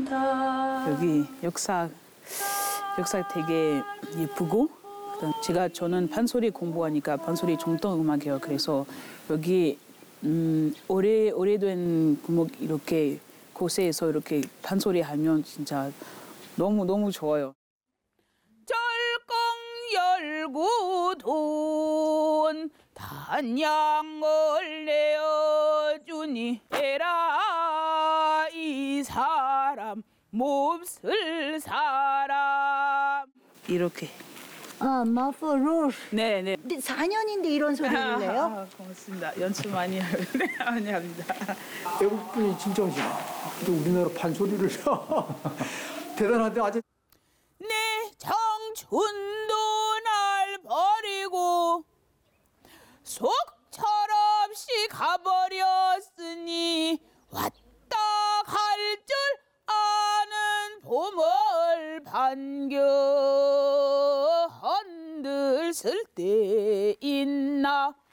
여기 역사 되게 예쁘고 저는 판소리 공부하니까 판소리 정통 음악이에요. 그래서 여기 오래된 이렇게 곳에서 이렇게 판소리 하면 진짜 너무 좋아요. 절껑 열고 돈 단양을 내어주니 에라 이 사람 몹쓸 사람 이렇게. 마포 루스. 네네. 근데 4년인데 이런 소리를 내요? 고맙습니다. 연습 많이 합니다. 외국 분이 진짜 오시네. 또 우리나라 판소리를 대단한데 아직. 내 청춘도 날 버리고 속철없이 가버렸으니 왔다 갈 줄 아는 봄을 반겨 흔들 쓸 때 있나